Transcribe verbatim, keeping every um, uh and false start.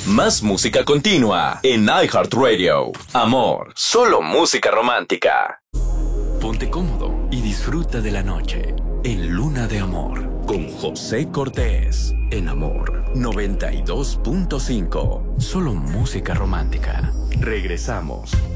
Más música continua en iHeartRadio. Amor, solo música romántica. Ponte cómodo y disfruta de la noche en Luna de Amor con José Cortés en Amor noventa y dos punto cinco. Solo música romántica. Regresamos.